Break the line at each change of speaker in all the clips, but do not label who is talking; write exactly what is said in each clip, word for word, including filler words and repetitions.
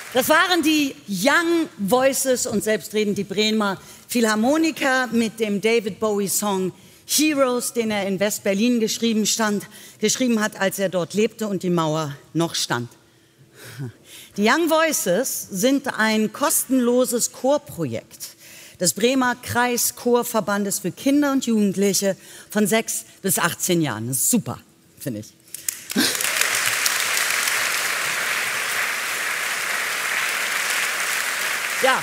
Das waren die Young Voices und selbstredend die Bremer Philharmoniker mit dem David Bowie-Song Heroes, den er in West-Berlin geschrieben, stand, geschrieben hat, als er dort lebte und die Mauer noch stand. Die Young Voices sind ein kostenloses Chorprojekt des Bremer Kreischorverbandes für Kinder und Jugendliche von sechs bis achtzehn Jahren. Das ist super, finde ich. Ja,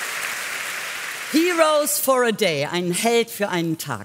Heroes for a Day, ein Held für einen Tag.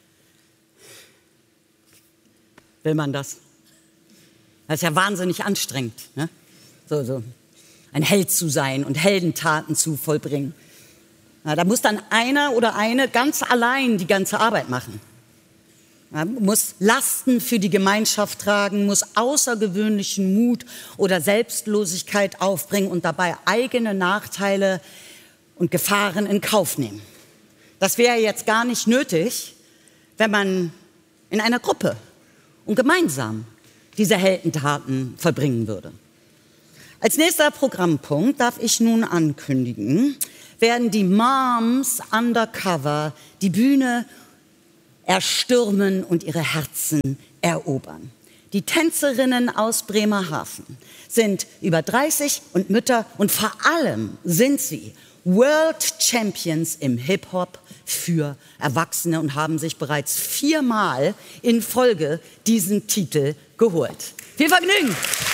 Will man das? Das ist ja wahnsinnig anstrengend, ne? So, so ein Held zu sein und Heldentaten zu vollbringen. Na, da muss dann einer oder eine ganz allein die ganze Arbeit machen. Man muss Lasten für die Gemeinschaft tragen, muss außergewöhnlichen Mut oder Selbstlosigkeit aufbringen und dabei eigene Nachteile und Gefahren in Kauf nehmen. Das wäre jetzt gar nicht nötig, wenn man in einer Gruppe und gemeinsam diese Heldentaten vollbringen würde. Als nächster Programmpunkt darf ich nun ankündigen, werden die Moms Undercover die Bühne erstürmen und ihre Herzen erobern. Die Tänzerinnen aus Bremerhaven sind über dreißig und Mütter und vor allem sind sie World Champions im Hip-Hop für Erwachsene und haben sich bereits viermal in Folge diesen Titel geholt. Viel Vergnügen!